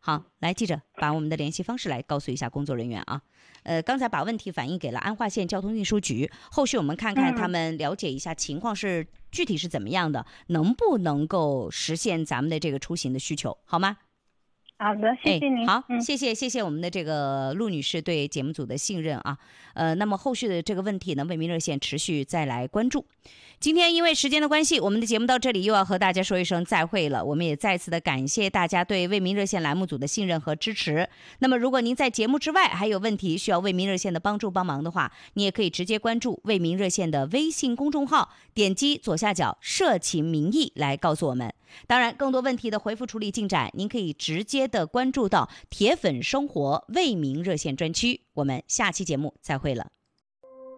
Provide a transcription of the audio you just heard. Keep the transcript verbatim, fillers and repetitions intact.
好，来记者把我们的联系方式来告诉一下工作人员啊。呃，刚才把问题反映给了安化县交通运输局，后续我们看看他们了解一下情况是具体是怎么样的，能不能够实现咱们的这个出行的需求，好吗？ 好的，谢谢您。 哎、好、 嗯， 谢谢谢谢我们的这个陆女士对节目组的信任啊。呃，那么后续的这个问题呢，为民热线持续再来关注。今天因为时间的关系，我们的节目到这里又要和大家说一声再会了。我们也再次的感谢大家对为民热线栏目组的信任和支持。那么如果您在节目之外还有问题需要为民热线的帮助帮忙的话，你也可以直接关注为民热线的微信公众号，点击左下角社情民意来告诉我们。当然更多问题的回复处理进展，您可以直接的关注到铁粉生活为民热线专区。我们下期节目再会了。